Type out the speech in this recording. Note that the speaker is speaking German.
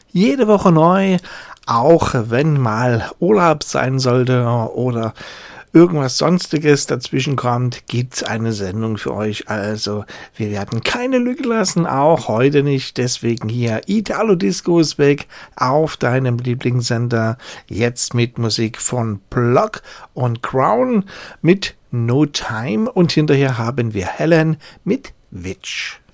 Jede Woche neu, auch wenn mal Urlaub sein sollte oder irgendwas Sonstiges dazwischen kommt, gibt's eine Sendung für euch. Also wir werden keine Lücke lassen, auch heute nicht. Deswegen hier Italo Disco ist weg auf deinem Lieblingssender. Jetzt mit Musik von Block und Crown mit No Time und hinterher haben wir Helen mit Witch.